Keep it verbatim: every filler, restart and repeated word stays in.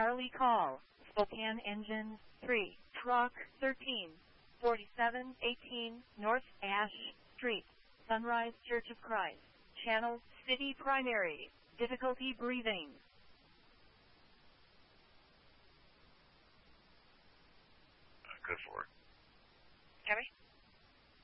Charlie call. Spokane engine three. Truck thirteen forty-seven eighteen North Ash Street. Sunrise Church of Christ. Channel City Primary. Difficulty breathing. Good for it. Debbie?